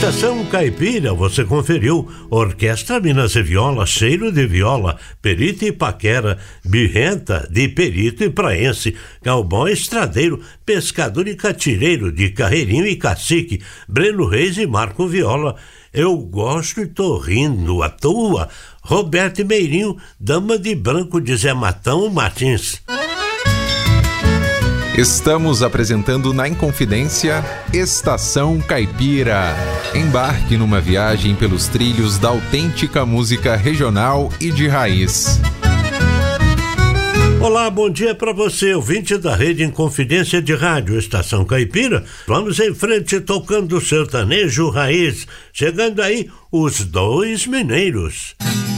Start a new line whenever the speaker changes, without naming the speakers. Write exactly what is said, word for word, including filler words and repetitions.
Estação Caipira, você conferiu Orquestra Minas e Viola, Cheiro de Viola, Perito e Paquera, Birrenta de Perito e Praense, Galbão Estradeiro, Pescador e Catireiro de Carreirinho e Cacique, Breno Reis e Marco Viola, Eu Gosto e Tô Rindo à Toa, Roberto e Meirinho, Dama de Branco de Zé Matão Martins.
Estamos apresentando na Inconfidência Estação Caipira. Embarque numa viagem pelos trilhos da autêntica música regional e de raiz.
Olá, bom dia para você, ouvinte da Rede Inconfidência de Rádio Estação Caipira. Vamos em frente tocando sertanejo raiz. Chegando aí, os Dois Mineiros.